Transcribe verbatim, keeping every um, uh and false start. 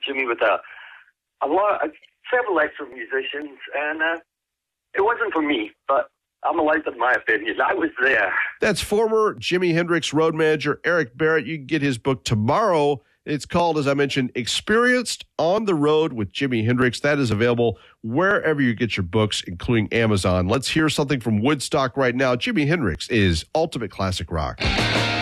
Jimmy with a, a lot, uh, several extra musicians, and uh, it wasn't for me, but I'm allowed to my opinion. I was there. That's former Jimi Hendrix road manager Eric Barrett. You can get his book tomorrow. It's called, as I mentioned, Experienced on the Road with Jimi Hendrix. That is available wherever you get your books, including Amazon. Let's hear something from Woodstock right now. Jimi Hendrix is ultimate classic rock.